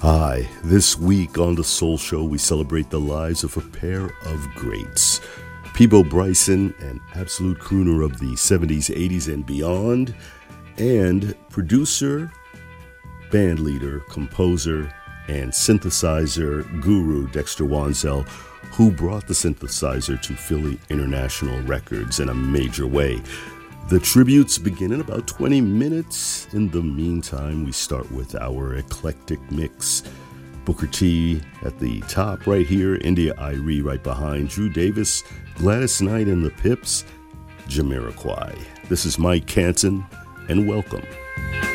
Hi, this week on The Soul Show, we celebrate the lives of a pair of greats. Peabo Bryson, an absolute crooner of the 70s, 80s, and beyond, and producer, bandleader, composer, and synthesizer guru Dexter Wansel, who brought the synthesizer to Philly International Records in a major way. The tributes begin in about 20 minutes. In the meantime, we start with our eclectic mix. Booker T at the top right here, India.Arie right behind, Drew Davis, Gladys Knight and the Pips, Jamiroquai. This is Mike Canton, and welcome.